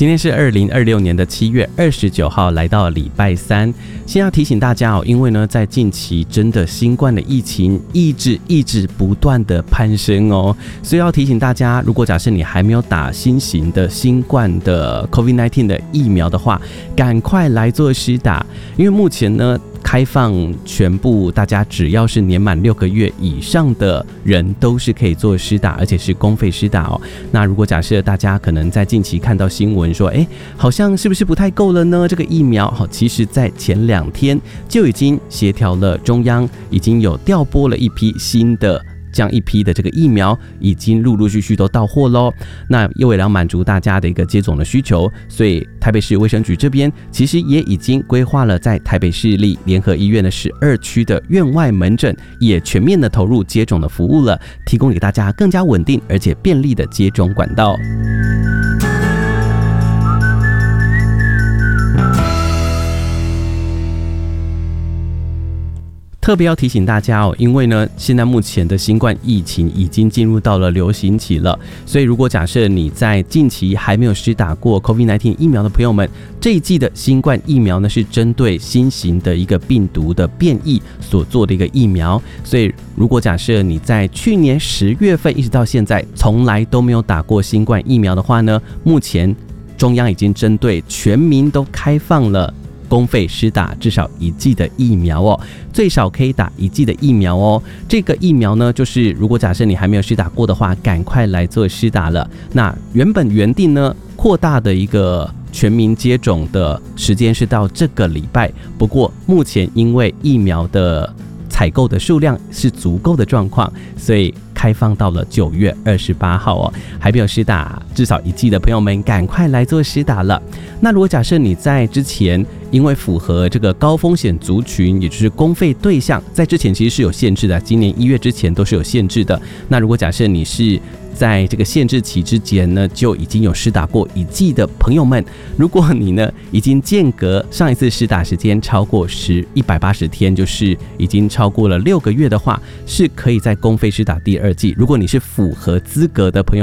今天是2026年的7月29号，来到礼拜三。先要提醒大家因为呢，在近期真的新冠的疫情一直不断的攀升所以要提醒大家，如果假设你还没有打新型的新冠的 COVID-19 的疫苗的话，赶快来做施打，因为目前呢，开放全部大家只要是年满6个月以上的人都是可以做施打，而且是公费施打那如果假设大家可能在近期看到新闻说，好像是不是不太够了呢？这个疫苗其实在前2天就已经协调了，中央已经有调拨了一批新的。这样一批的这个疫苗已经陆续都到货咯。那又为了满足大家的一个接种的需求，所以台北市卫生局这边其实也已经规划了在台北市立联合医院的12区的院外门诊也全面的投入接种的服务了，提供给大家更加稳定而且便利的接种管道。特别要提醒大家因为呢，现在目前的新冠疫情已经进入到了流行期了，所以如果假设你在近期还没有施打过 COVID-19 疫苗的朋友们，这一季的新冠疫苗呢是针对新型的一个病毒的变异所做的一个疫苗，所以如果假设你在去年10月份一直到现在从来都没有打过新冠疫苗的话呢，目前中央已经针对全民都开放了公费施打至少1剂的疫苗最少可以打1剂的疫苗这个疫苗呢，就是如果假设你还没有施打过的话，赶快来做施打了。那原定呢，扩大的一个全民接种的时间是到这个礼拜，不过目前因为疫苗的采购的数量是足够的状况，所以开放到了9月28号还没有施打至少1剂的朋友们，赶快来做施打了。那如果假设你在之前因为符合这个高风险族群，也就是公费对象，在之前其实是有限制的，今年1月之前都是有限制的。那如果假设你是在这个限制期之前呢，就已经有施打过1剂的朋友们，如果你呢已经间隔上一次施打时间超过180天，就是已经超过了6个月的话，是可以在公费施打第2剂。如果你是符合资格的朋友